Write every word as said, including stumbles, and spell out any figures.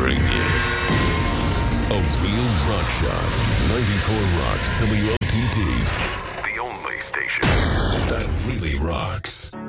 Bring it. A real rock shot. ninety-four Rock W O T T. The only station that really rocks.